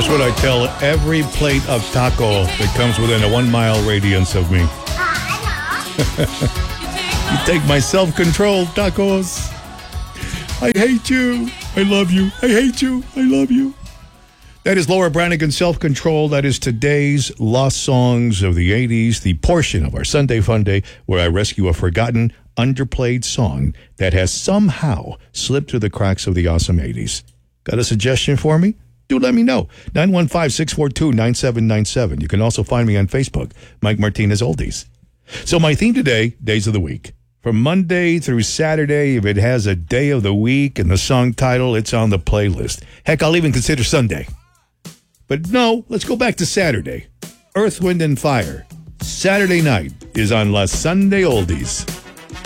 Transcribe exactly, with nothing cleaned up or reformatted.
Here's what I tell every plate of taco that comes within a one-mile radius of me. You take my self-control, tacos. I hate you. I love you. I hate you. I love you. That is Laura Branigan, Self-Control. That is today's Lost Songs of the eighties, the portion of our Sunday Fun Day where I rescue a forgotten, underplayed song that has somehow slipped through the cracks of the awesome eighties. Got a suggestion for me? Do let me know. nine one five, six four two, nine seven nine seven. You can also find me on Facebook, Mike Martinez Oldies. So my theme today, days of the week. From Monday through Saturday, if it has a day of the week and the song title, it's on the playlist. Heck, I'll even consider Sunday. But no, let's go back to Saturday. Earth, Wind, and Fire. Saturday night is on La Sunday Oldies.